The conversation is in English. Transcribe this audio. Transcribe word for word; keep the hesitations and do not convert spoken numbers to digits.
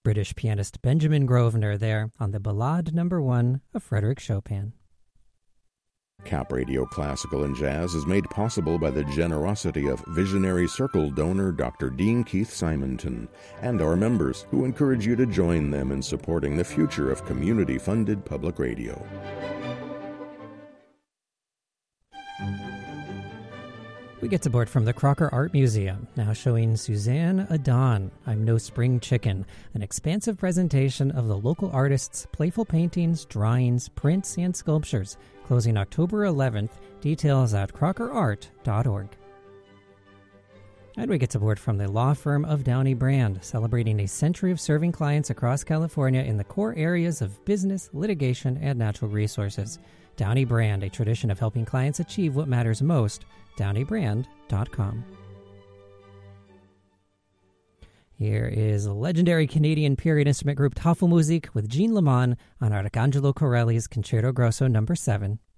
British pianist Benjamin Grosvenor there on the Ballade Number One of Frédéric Chopin. Cap Radio Classical and Jazz is made possible by the generosity of Visionary Circle donor Doctor Dean Keith Simonton and our members, who encourage you to join them in supporting the future of community-funded public radio. We get support from the Crocker Art Museum, now showing Suzanne Adon, I'm No Spring Chicken, an expansive presentation of the local artists' playful paintings, drawings, prints, and sculptures, closing October eleventh. Details at crocker art dot org. And we get support from the law firm of Downey Brand, celebrating a century of serving clients across California in the core areas of business, litigation, and natural resources. Downey Brand, a tradition of helping clients achieve what matters most. downey brand dot com. Here is legendary Canadian period instrument group Tafelmusik with Jean Lamont on Arcangelo Corelli's Concerto Grosso Number seven.